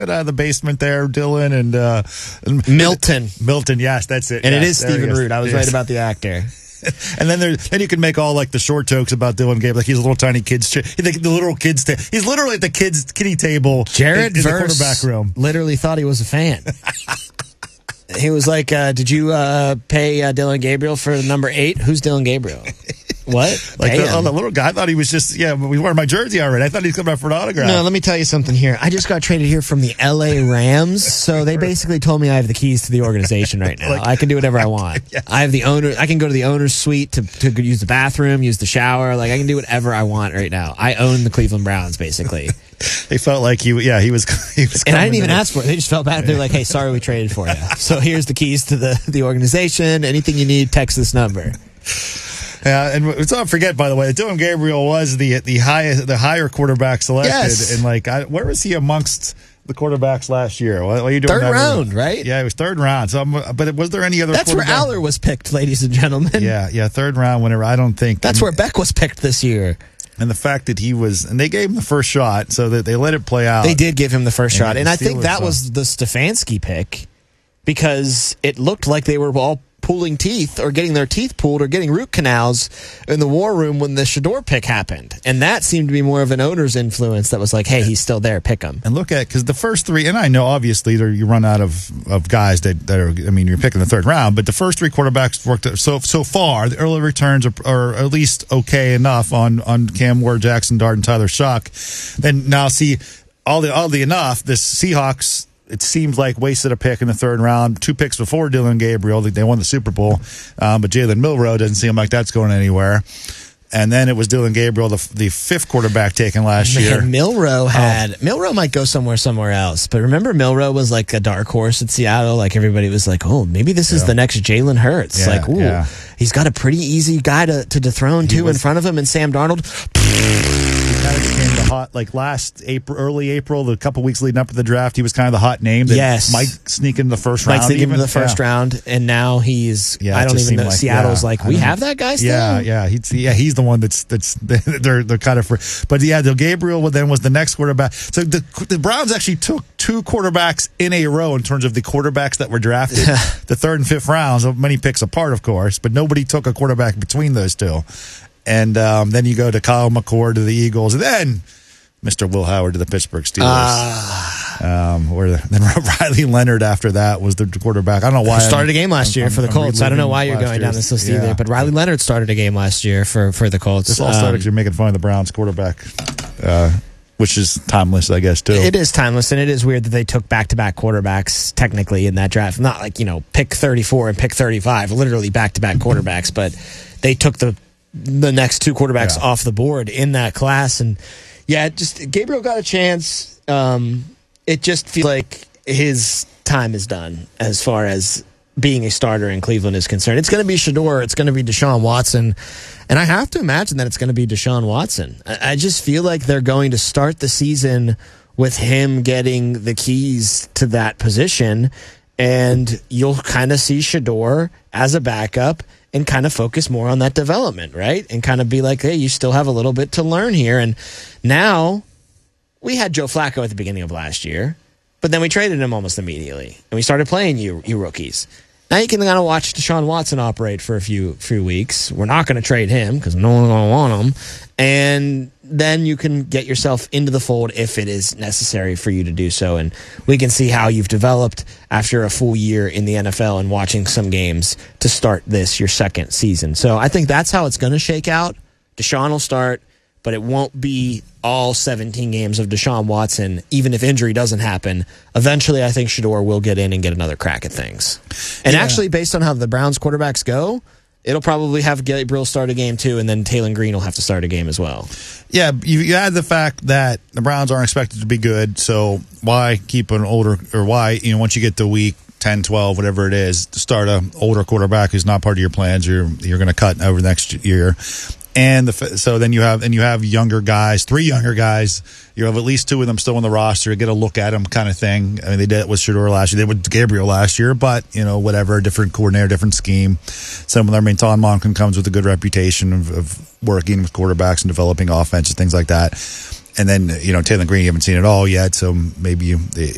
out of the basement there, Dylan and Milton. Milton, yes, that's it. And yes, it is Stephen Root. I was right about the actor. And then you can make all like the short jokes about Dylan Gabriel, like he's a little tiny kid's the little kids. He's literally at the kids' kiddie table. Jared in the Verse quarterback room. Literally thought he was a fan. He was like, "Did you pay Dylan Gabriel for number 8? Who's Dylan Gabriel?" What? Like the little guy. I thought he was just we wore my jersey already. I thought he was coming out for an autograph. No, let me tell you something here. I just got traded here from the LA Rams, so they basically told me I have the keys to the organization right now. I can do whatever I want. Yeah. I have the owner. I can go to the owner's suite to use the bathroom, use the shower. Like I can do whatever I want right now. I own the Cleveland Browns basically. They felt like he was. And I didn't even ask for it. They just felt bad. They're like, "Hey, sorry, we traded for you. So here's the keys to the organization. Anything you need, text this number." And let's not forget, by the way, that Dylan Gabriel was the higher quarterback selected. Yes. And where was he amongst the quarterbacks last year? What are you doing? Third round, right? Yeah, it was third round. So, but was there any other? That's where Aller was picked, ladies and gentlemen. Yeah, third round. Whenever I don't think that's where Beck was picked this year. And the fact that and they gave him the first shot, so that they let it play out. They did give him the first shot, and I think that was the Stefanski pick because it looked like they were all pulling teeth or getting their teeth pulled or getting root canals in the war room when the Shedeur pick happened. And that seemed to be more of an owner's influence that was like, hey, he's still there, pick him. And look at, because the first 3, and I know obviously you run out of guys that are, you're picking the third round, but the first 3 quarterbacks worked so far. The early returns are at least okay enough on Cam Ward, Jackson Dart, and Tyler Shock. Then now see, oddly enough, the Seahawks, it seems like wasted a pick in the third round. 2 picks before Dylan Gabriel. They won the Super Bowl. But Jalen Milroe doesn't seem like that's going anywhere. And then it was Dylan Gabriel, the 5th quarterback taken last year. Milroe might go somewhere else. But remember, Milroe was like a dark horse at Seattle. Like everybody was like, oh, maybe this is the next Jalen Hurts. He's got a pretty easy guy to dethrone too in front of him, and Sam Darnold. Kind of became the hot, last April, early April, the couple weeks leading up to the draft, he was kind of the hot name that might sneak into the first round. Might sneak into the first round, and now he's. I don't even know. Seattle's we have that guy still. He's the one that's they're kind of. But the Gabriel then was the next quarterback. So the Browns actually took 2 quarterbacks in a row in terms of the quarterbacks that were drafted, the 3rd and 5th rounds, many picks apart, of course, but nobody took a quarterback between those 2. And then you go to Kyle McCord to the Eagles, and then Mr. Will Howard to the Pittsburgh Steelers. Then Riley Leonard after that was the quarterback. I don't know why. Started a game last year for the Colts. I don't know why you're going down this list either, but Riley Leonard started a game last year for the Colts. This all started because you're making fun of the Browns quarterback, which is timeless, I guess, too. It is timeless, and it is weird that they took back-to-back quarterbacks technically in that draft. Not like, pick 34 and pick 35, literally back-to-back quarterbacks, but they took the next 2 quarterbacks off the board in that class. And Gabriel got a chance. It just feels like his time is done as far as being a starter in Cleveland is concerned. It's going to be Shedeur. It's going to be Deshaun Watson. And I have to imagine that it's going to be Deshaun Watson. I just feel like they're going to start the season with him getting the keys to that position. And you'll kind of see Shedeur as a backup and kind of focus more on that development, right? And kind of be like, hey, you still have a little bit to learn here. And now we had Joe Flacco at the beginning of last year, but then we traded him almost immediately. And we started playing you rookies. Now you can kind of watch Deshaun Watson operate for a few weeks. We're not going to trade him because no one's going to want him. And then you can get yourself into the fold if it is necessary for you to do so. And we can see how you've developed after a full year in the NFL and watching some games to start your second season. So I think that's how it's going to shake out. Deshaun will start, but it won't be all 17 games of Deshaun Watson, even if injury doesn't happen. Eventually, I think Shedeur will get in and get another crack at things. And actually, based on how the Browns quarterbacks go, it'll probably have Gabriel start a game too, and then Taylor Green will have to start a game as well. Yeah, you add the fact that the Browns aren't expected to be good, so why keep an older, or why, once you get to week 10, 12, whatever it is, to start an older quarterback who's not part of your plans, you're going to cut over the next year. And so then you have younger guys, 3 younger guys. You have at least 2 of them still on the roster. Get a look at them, kind of thing. I mean, they did it with Shedeur last year. They did it with Gabriel last year, but whatever, different coordinator, different scheme. Some of them, Todd Monken comes with a good reputation of working with quarterbacks and developing offenses, things like that. And then Taylor Green, you haven't seen it all yet, so maybe